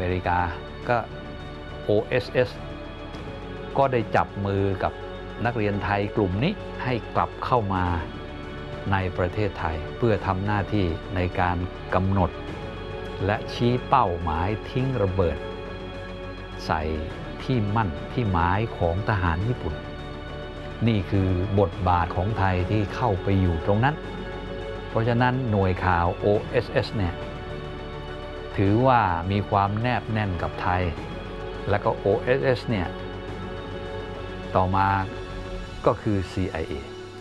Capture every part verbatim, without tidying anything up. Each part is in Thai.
เมริกาก็ โอ เอส เอส ก็ได้จับมือกับนักเรียนไทยกลุ่มนี้ให้กลับเข้ามาในประเทศไทยเพื่อทำหน้าที่ในการกำหนดและชี้เป้าหมายทิ้งระเบิดใส่ที่มั่นที่หมายของทหารญี่ปุ่นนี่คือบทบาทของไทยที่เข้าไปอยู่ตรงนั้นเพราะฉะนั้นหน่วยข่าว โอ เอส เอส เนี่ยถือว่ามีความแนบแน่นกับไทยแล้วก็ โอ เอส เอส เนี่ยต่อมาก็คือ ซี ไอ เอ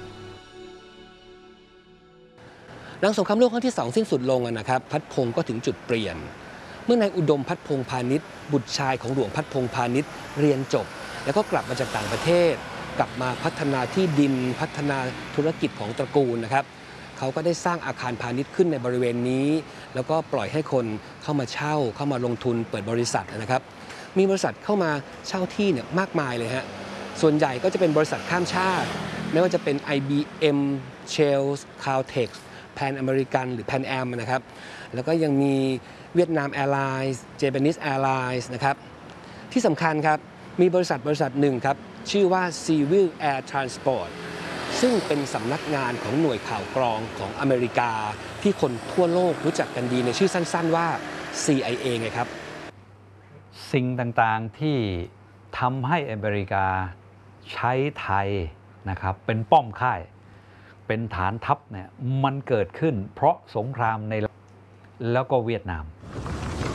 หลังสงครามโลกครั้งที่สองสิ้นสุดลงนะครับพัดพงศ์ก็ถึงจุดเปลี่ยนเมื่อนายอุดมพัดพงศ์พาณิชย์บุตรชายของหลวงพัดพงศ์พาณิชย์เรียนจบแล้วก็กลับมาจากต่างประเทศกลับมาพัฒนาที่ดินพัฒนาธุรกิจของตระกูลนะครับเขาก็ได้สร้างอาคารพาณิชย์ขึ้นในบริเวณนี้แล้วก็ปล่อยให้คนเข้ามาเช่าเข้ามาลงทุนเปิดบริษัทนะครับมีบริษัทเข้ามาเช่าที่เนี่ยมากมายเลยฮะส่วนใหญ่ก็จะเป็นบริษัทข้ามชาติไม่ว่าจะเป็น ไอ บี เอ็ม Shell Caltex Pan American หรือ Pan Am นะครับแล้วก็ยังมีเวียดนาม Airlines Japanese Airlines นะครับที่สำคัญครับมีบริษัทบริษัทหนึ่งครับชื่อว่า Civil Air Transport ซึ่งเป็นสำนักงานของหน่วยข่าวกรองของอเมริกาที่คนทั่วโลกรู้จักกันดีในชื่อสั้นๆว่า ซี ไอ เอ ไงครับสิ่งต่างๆที่ทำให้อเมริกาใช้ไทยนะครับเป็นป้อมค่ายเป็นฐานทัพเนี่ยมันเกิดขึ้นเพราะสงครามในแล้วก็เวียดนาม